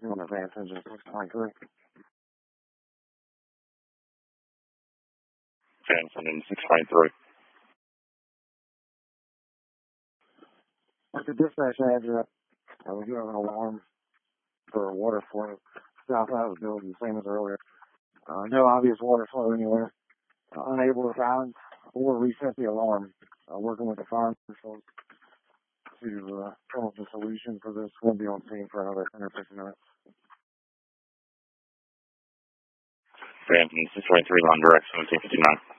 on advance engine 623. Advance engine 623. At the dispatch address, we do have an alarm for water flow south out of the building, same as earlier. No obvious water flow anywhere. Unable to balance or reset the alarm. Working with the fire marshals to come up with a solution for this. We'll be on scene for another 10 or 15 minutes. Advance engine 623 on direct 1759.